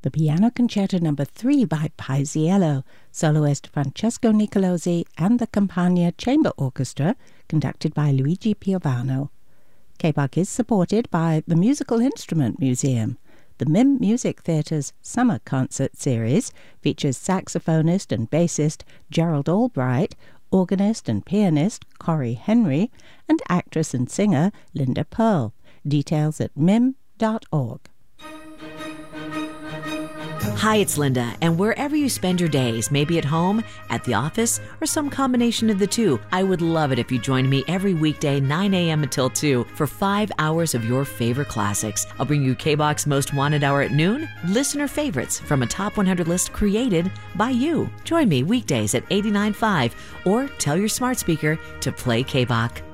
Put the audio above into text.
The Piano Concerto No. 3 by Paisiello, soloist Francesco Nicolosi, and the Campania Chamber Orchestra, conducted by Luigi Piovano. KBAC is supported by the Musical Instrument Museum. The MIM Music Theatre's Summer Concert Series features saxophonist and bassist Gerald Albright, organist and pianist Corey Henry, and actress and singer Linda Pearl. Details at mim.org. Hi, it's Linda, and wherever you spend your days, maybe at home, at the office, or some combination of the two, I would love it if you joined me every weekday 9 a.m. until 2 for 5 hours of your favorite classics. I'll bring you KBAC's Most Wanted Hour at noon, listener favorites from a top 100 list created by you. Join me weekdays at 89.5 or tell your smart speaker to play KBAC.